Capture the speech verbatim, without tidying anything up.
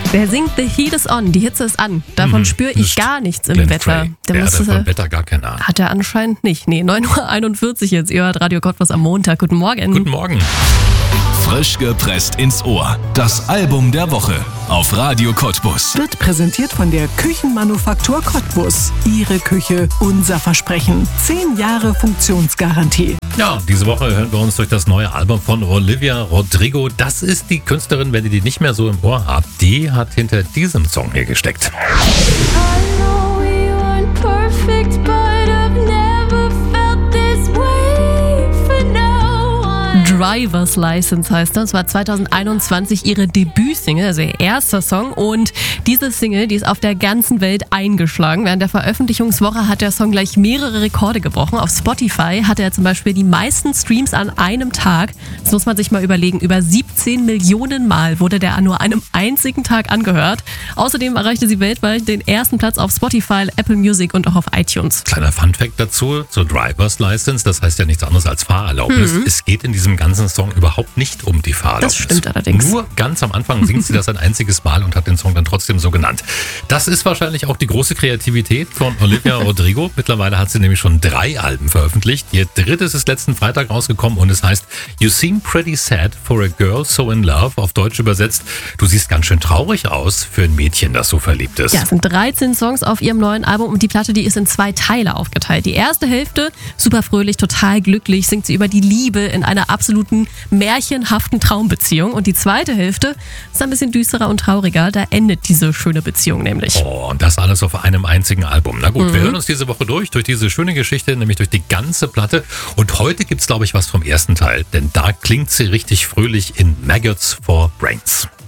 Der singt The Heat is on, die Hitze ist an. Davon Mhm, spüre ich Mist. gar nichts im Glenn Wetter. Frey. Der Der muss, hatte äh, vom Wetter gar keine Ahnung. hat er anscheinend nicht. Nee, neun Uhr einundvierzig jetzt. Ihr hört Radio Cottbus am Montag. Guten Morgen. Guten Morgen. Frisch gepresst ins Ohr. Das Album der Woche auf Radio Cottbus. Wird präsentiert von der Küchenmanufaktur Cottbus. Ihre Küche, unser Versprechen. Zehn Jahre Funktionsgarantie. Ja, diese Woche hören wir uns durch das neue Album von Olivia Rodrigo. Das ist die Künstlerin, wenn ihr die nicht mehr so im Ohr habt. Die hat hinter diesem Song hier gesteckt. I know we weren't perfect, but I've never felt this way for no one. Driver's License heißt das. Das war zwanzig einundzwanzig ihre Debütsingle, also ihr erster Song. Und diese Single, die ist auf der ganzen Welt eingeschlagen. Während der Veröffentlichungswoche hat der Song gleich mehrere Rekorde gebrochen. Auf Spotify hatte er zum Beispiel die meisten Streams an einem Tag. Das muss man sich mal überlegen. Über siebzehn Millionen Mal wurde der an nur einem einzigen Tag angehört. Außerdem erreichte sie weltweit den ersten Platz auf Spotify, Apple Music und auch auf iTunes. Kleiner Funfact dazu, zur Driver's License, das heißt ja nichts anderes als Fahrerlaubnis. Mhm. Es geht in diesem ganzen Song überhaupt nicht um die Fahrerlaubnis. Das stimmt allerdings. Nur ganz am Anfang singt sie das ein einziges Mal und hat den Song dann trotzdem so genannt. Das ist wahrscheinlich auch die große Kreativität von Olivia Rodrigo. Mittlerweile hat sie nämlich schon drei Alben veröffentlicht. Ihr drittes ist letzten Freitag rausgekommen und es heißt You Seem Pretty Sad for a Girl So in Love. Auf Deutsch übersetzt, du siehst ganz schön traurig aus für ein Mädchen, das so verliebt ist. Ja, es sind dreizehn Songs auf ihrem neuen Album und die Platte, die ist in zwei Teile aufgeteilt. Die erste Hälfte, super fröhlich, total glücklich, singt sie über die Liebe in einer absoluten märchenhaften Traumbeziehung. Und die zweite Hälfte ist ein bisschen düsterer und trauriger. Da endet diese schöne Beziehung nämlich. Oh, und das alles auf einem einzigen Album. Na gut, wir hören uns diese Woche durch, durch diese schöne Geschichte, nämlich durch die ganze Platte. Und heute gibt's, glaube ich, was vom ersten Teil, denn da klingt sie richtig fröhlich in Maggots for Brains.